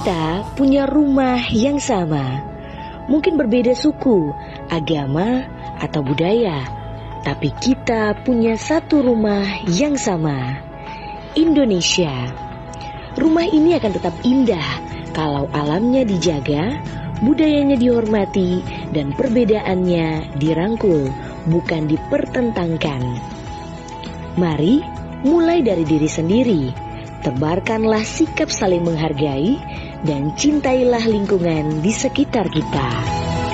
Kita punya rumah yang sama. Mungkin berbeda suku, agama, atau budaya, tapi kita punya satu rumah yang sama, Indonesia. Rumah ini akan tetap indah kalau alamnya dijaga, budayanya dihormati, dan perbedaannya dirangkul, bukan dipertentangkan. Mari mulai dari diri sendiri. Tebarkanlah sikap saling menghargai dan cintailah lingkungan di sekitar kita.